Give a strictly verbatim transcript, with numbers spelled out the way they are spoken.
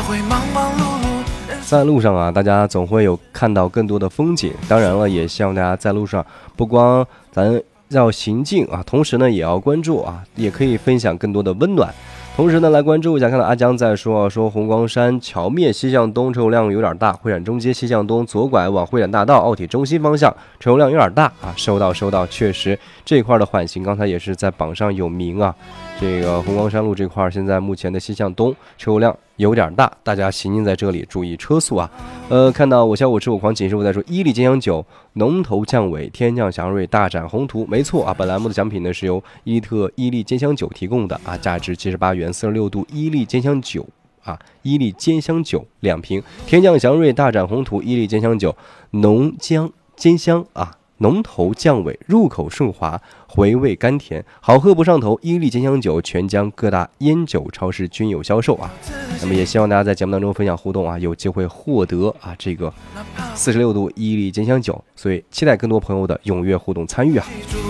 会忙忙碌碌。 在路上啊，大家总会有看到更多的风景。当然了，也希望大家在路上不光咱要行进啊，同时呢也要关注啊，也可以分享更多的温暖。同时呢，来关注一下，看到阿江在说说红光山桥面西向东车流量有点大，会展中街西向东左拐往会展大道奥体中心方向车流量有点大啊。收到收到，确实这块的缓行刚才也是在榜上有名啊。这个红光山路这块现在目前的西向东车流量有点大，大家行进在这里注意车速啊。呃，看到我小五吃我狂锦师傅在说伊利金香酒浓头降尾天降祥瑞大展宏图，没错啊。本栏目的奖品呢是由伊特伊利煎香酒提供的啊，价值七十八元，四十六度伊利煎香酒啊，伊利煎香酒两瓶，天降祥瑞大展宏图，伊利煎香酒浓姜煎香啊。浓头降尾，入口顺滑，回味甘甜，好喝不上头。伊利煎香酒全江各大烟酒超市均有销售啊。那么也希望大家在节目当中分享互动啊，有机会获得啊这个四十六度伊利煎香酒，所以期待更多朋友的踊跃互动参与啊。